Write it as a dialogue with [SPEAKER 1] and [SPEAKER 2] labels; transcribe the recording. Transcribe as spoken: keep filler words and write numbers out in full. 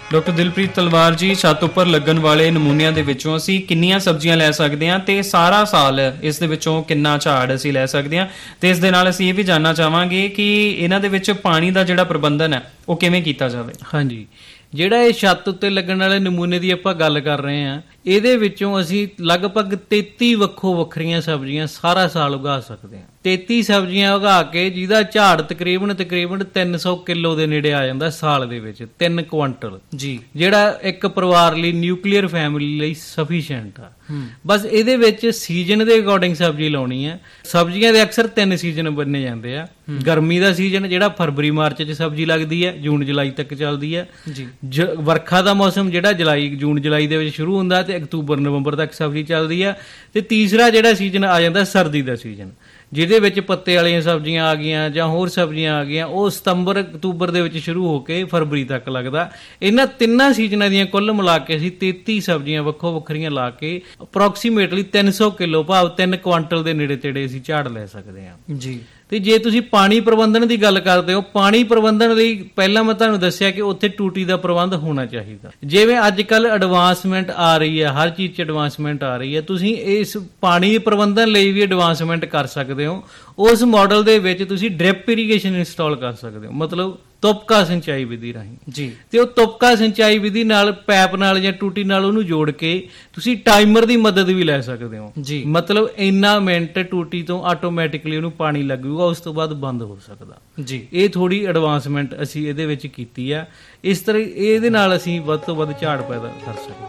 [SPEAKER 1] Doctor Dilpreet ਤਲਵਾਰ ਜੀ, ਛੱਤ ਉੱਪਰ ਲੱਗਣ ਵਾਲੇ ਨਮੂਨਿਆਂ ਦੇ ਵਿੱਚੋਂ ਅਸੀਂ ਕਿੰਨੀਆਂ ਸਬਜ਼ੀਆਂ ਲੈ ਸਕਦੇ ਹਾਂ ਤੇ ਸਾਰਾ ਸਾਲ ਇਸ ਦੇ ਵਿੱਚੋਂ ਕਿੰਨਾ ਝਾੜ ਅਸੀਂ ਲੈ ਸਕਦੇ ਹਾਂ, ਤੇ ਇਸ ਦੇ ਨਾਲ ਅਸੀਂ ਇਹ ਵੀ ਜਾਣਨਾ ਚਾਹਾਂਗੇ ਕਿ ਇਹਨਾਂ ਦੇ ਵਿੱਚ ਪਾਣੀ ਦਾ ਜਿਹੜਾ ਪ੍ਰਬੰਧਨ ਹੈ ਉਹ ਕਿਵੇਂ ਕੀਤਾ ਜਾਵੇ।
[SPEAKER 2] ਹਾਂਜੀ, ਜਿਹੜਾ ਇਹ ਛੱਤ ਉੱਤੇ ਲੱਗਣ ਵਾਲੇ ਨਮੂਨੇ ਦੀ ਆਪਾਂ ਗੱਲ ਕਰ ਰਹੇ ਹਾਂ, ਇਹਦੇ ਵਿੱਚੋਂ ਅਸੀਂ ਲਗਭਗ ਤੇਤੀ ਵੱਖੋ ਵੱਖਰੀਆਂ ਸਬਜ਼ੀਆਂ ਸਾਰਾ ਸਾਲ ਉਗਾ ਸਕਦੇ ਹਾਂ। ਤੇਤੀ ਸਬਜ਼ੀਆਂ ਉਗਾ ਕੇ ਜਿਹਦਾ ਝਾੜ ਤਕਰੀਬਨ ਤਕਰੀਬਨ ਤਿੰਨ ਸੌ ਕਿਲੋ ਦੇ ਨੇੜੇ ਆ ਜਾਂਦਾ ਸਾਲ ਦੇ ਵਿੱਚ, ਤਿੰਨ ਕੁਆਂਟਲ ਜੀ, ਜਿਹੜਾ ਇੱਕ ਪਰਿਵਾਰ ਲਈ, ਨਿਊਕਲੀਅਰ ਫੈਮਿਲੀ ਲਈ ਸਫੀਸ਼ੀਐਂਟ ਆ। ਬਸ ਇਹਦੇ ਵਿੱਚ ਸੀਜ਼ਨ ਦੇ ਅਕੋਰਡਿੰਗ ਸਬਜ਼ੀ ਲਾਉਣੀ ਹੈ। ਸਬਜ਼ੀਆਂ ਦੇ ਅਕਸਰ ਤਿੰਨ ਸੀਜ਼ਨ ਬੰਨੇ ਜਾਂਦੇ ਆ। ਗਰਮੀ ਦਾ ਸੀਜ਼ਨ ਜਿਹੜਾ ਫਰਵਰੀ ਮਾਰਚ ਚ ਸਬਜ਼ੀ ਲੱਗਦੀ ਹੈ, ਜੂਨ ਜੁਲਾਈ ਤੱਕ ਚੱਲਦੀ ਹੈ। ਵਰਖਾ ਦਾ ਮੌਸਮ ਜਿਹੜਾ ਜੁਲਾਈ ਜੂਨ ਜੁਲਾਈ ਦੇ ਵਿੱਚ ਸ਼ੁਰੂ ਹੁੰਦਾ ਤੇ ਅਕਤੂਬਰ ਨਵੰਬਰ ਤੱਕ ਸਬਜ਼ੀ ਚੱਲਦੀ ਹੈ। ਤੇ ਤੀਸਰਾ ਜਿਹੜਾ ਸੀਜ਼ਨ ਆ ਜਾਂਦਾ ਸਰਦੀ ਦਾ ਸੀਜ਼ਨ, ਜਿਹਦੇ ਵਿੱਚ ਪੱਤੇ ਵਾਲੀਆਂ ਸਬਜ਼ੀਆਂ ਆ ਗਈਆਂ ਜਾਂ ਹੋਰ ਸਬਜ਼ੀਆਂ ਆ ਗਈਆਂ, ਉਹ ਸਤੰਬਰ ਅਕਤੂਬਰ ਦੇ ਵਿੱਚ ਸ਼ੁਰੂ ਹੋ ਕੇ ਫਰਵਰੀ ਤੱਕ ਲੱਗਦਾ। ਇਹਨਾਂ ਤਿੰਨਾਂ ਸੀਜ਼ਨਾਂ ਦੀਆਂ ਕੁੱਲ ਮਿਲਾ ਕੇ ਅਸੀਂ ਤੇਤੀ ਸਬਜ਼ੀਆਂ ਵੱਖੋ ਵੱਖਰੀਆਂ ਲਾ ਕੇ ਅਪਰੋਕਸੀਮੇਟਲੀ ਤਿੰਨ ਸੌ ਕਿਲੋ ਭਾਵ ਤਿੰਨ ਕੁਆਂਟਲ ਦੇ ਨੇੜੇ ਤੇੜੇ ਅਸੀਂ ਝਾੜ ਲੈ ਸਕਦੇ ਹਾਂ ਜੀ। ਤੇ ਜੇ ਤੁਸੀਂ ਪਾਣੀ ਪ੍ਰਬੰਧਨ ਦੀ ਗੱਲ ਕਰਦੇ ਹੋ, ਪਾਣੀ ਪ੍ਰਬੰਧਨ ਲਈ ਪਹਿਲਾਂ ਮੈਂ ਤੁਹਾਨੂੰ ਦੱਸਿਆ ਕਿ ਉੱਥੇ ਟੂਟੀ ਦਾ ਪ੍ਰਬੰਧ ਹੋਣਾ ਚਾਹੀਦਾ। ਜਿਵੇਂ ਅੱਜ ਕੱਲ੍ਹ ਐਡਵਾਂਸਮੈਂਟ ਆ ਰਹੀ ਹੈ, ਹਰ ਚੀਜ਼ 'ਚ ਐਡਵਾਂਸਮੈਂਟ ਆ ਰਹੀ ਹੈ, ਤੁਸੀਂ ਇਸ ਪਾਣੀ ਪ੍ਰਬੰਧਨ ਲਈ ਵੀ ਐਡਵਾਂਸਮੈਂਟ ਕਰ ਸਕਦੇ ਹੋ। ਉਸ ਮਾਡਲ ਦੇ ਵਿੱਚ ਤੁਸੀਂ ਡ੍ਰਿਪ ਇਰੀਗੇਸ਼ਨ ਇੰਸਟਾਲ ਕਰ ਸਕਦੇ ਹੋ, ਮਤਲਬ ਤੁਪਕਾ ਸਿੰਚਾਈ ਵਿਧੀ ਰਾਹੀਂ ਜੀ। ਤੇ ਉਹ ਤੁਪਕਾ ਸਿੰਚਾਈ ਵਿਧੀ ਨਾਲ ਪੈਪ ਨਾਲ ਜਾਂ ਟੂਟੀ ਨਾਲ ਉਹਨੂੰ ਜੋੜ ਕੇ ਤੁਸੀਂ ਟਾਈਮਰ ਦੀ ਮਦਦ ਵੀ ਲੈ ਸਕਦੇ ਹੋ ਜੀ। ਮਤਲਬ ਇੰਨਾ ਮਿੰਟ ਟੂਟੀ ਤੋਂ ਆਟੋਮੈਟਿਕਲੀ ਉਹਨੂੰ ਪਾਣੀ ਲੱਗੂਗਾ, ਉਸ ਤੋਂ ਬਾਅਦ ਬੰਦ ਹੋ ਸਕਦਾ ਜੀ। ਇਹ ਥੋੜੀ ਐਡਵਾਂਸਮੈਂਟ ਅਸੀਂ ਇਹਦੇ ਵਿੱਚ ਕੀਤੀ ਆ। ਇਸ ਤਰ੍ਹਾਂ ਇਹਦੇ ਨਾਲ ਅਸੀਂ ਵੱਧ ਤੋਂ ਵੱਧ ਝਾੜ ਪੈਦਾ ਕਰ ਸਕਦੇ।